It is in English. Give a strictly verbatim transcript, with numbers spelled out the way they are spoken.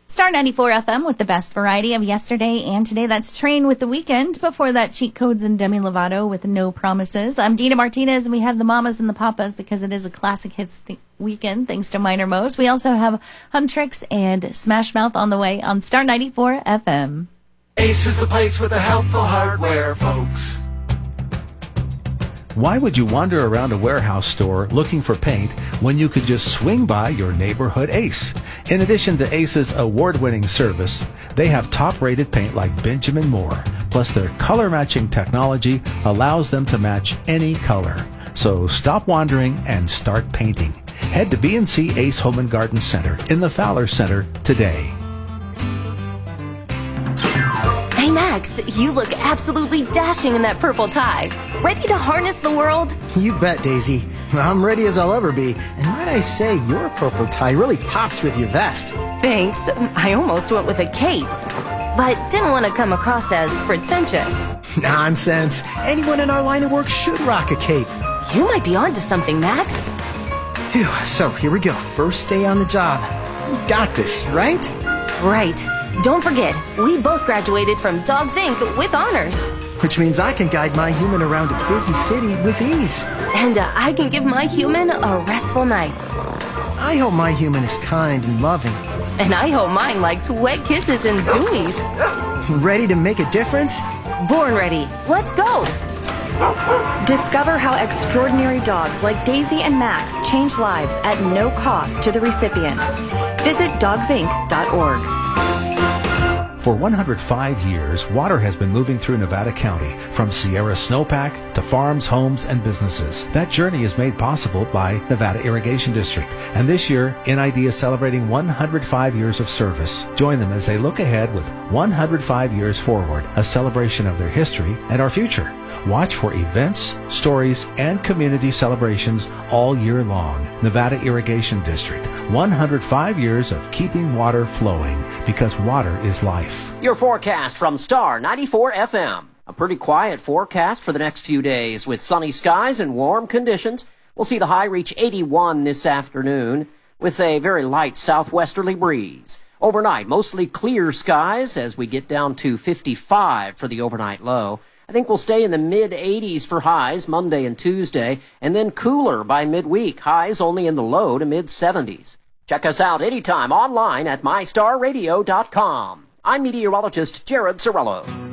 Star ninety-four F M with the best variety of yesterday and today. That's Train with The Weekend. Before that, Cheat Codes and Demi Lovato with No Promises. I'm Dina Martinez, and we have the Mamas and the Papas because it is a classic hits th- weekend, thanks to Minor Most. We also have Huntrix and Smash Mouth on the way on Star ninety-four F M. Ace is the place with the helpful hardware, folks. Why would you wander around a warehouse store looking for paint when you could just swing by your neighborhood Ace? In addition to Ace's award-winning service, they have top-rated paint like Benjamin Moore. Plus, their color-matching technology allows them to match any color. So stop wandering and start painting. Head to B and C Ace Home and Garden Center in the Fowler Center today. Hey Max, you look absolutely dashing in that purple tie. Ready to harness the world? You bet, Daisy. I'm ready as I'll ever be. And might I say, your purple tie really pops with your vest. Thanks. I almost went with a cape, but didn't want to come across as pretentious. Nonsense. Anyone in our line of work should rock a cape. You might be onto something, Max. Phew, so here we go. First day on the job. You've got this, right? Right. Don't forget, we both graduated from Dogs Incorporated with honors. Which means I can guide my human around a busy city with ease. And uh, I can give my human a restful night. I hope my human is kind and loving. And I hope mine likes wet kisses and zoomies. Ready to make a difference? Born ready. Let's go. Discover how extraordinary dogs like Daisy and Max change lives at no cost to the recipients. Visit dogs inc dot org. For one hundred five years, water has been moving through Nevada County, from Sierra Snowpack to farms, homes, and businesses. That journey is made possible by Nevada Irrigation District. And this year, N I D is celebrating one hundred five years of service. Join them as they look ahead with one hundred five years forward, a celebration of their history and our future. Watch for events, stories, and community celebrations all year long. Nevada Irrigation District, one hundred five years of keeping water flowing, because water is life. Your forecast from Star ninety-four F M. A pretty quiet forecast for the next few days with sunny skies and warm conditions. We'll see the high reach eighty-one this afternoon with a very light southwesterly breeze. Overnight, mostly clear skies as we get down to fifty-five for the overnight low. I think we'll stay in the mid-eighties for highs Monday and Tuesday, and then cooler by midweek. Highs only in the low to mid-seventies. Check us out anytime online at my star radio dot com. I'm meteorologist Jared Sorello.